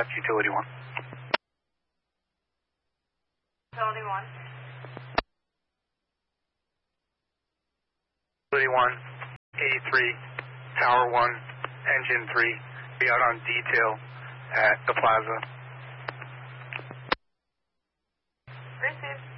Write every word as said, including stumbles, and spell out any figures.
That's Utility one. Utility one. Utility one, eighty-three, Tower one, Engine three. Be out on detail at the plaza. Received.